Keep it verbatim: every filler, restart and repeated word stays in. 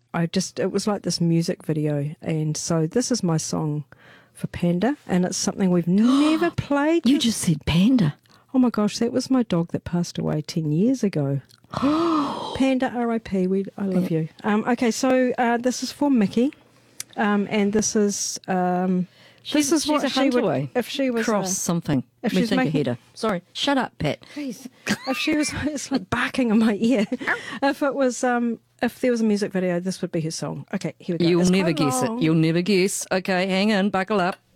I just, it was like this music video. And so this is my song for Panda, and it's something we've never played. You just said Panda. Oh my gosh, that was my dog that passed away ten years ago. Panda, R I P, we, I love you. Um, okay, so uh, this is for Mickey, um, and this is um, She's, this is she's what a she would huntaway. if she was Cross a, something. if we she's think making- a header. Sorry, shut up, Pat. Please. If she was, it's like barking in my ear. If it was, um, if there was a music video, this would be her song. Okay, here we go. You'll It's never quite guess long. it. You'll never guess. Okay, hang in, buckle up.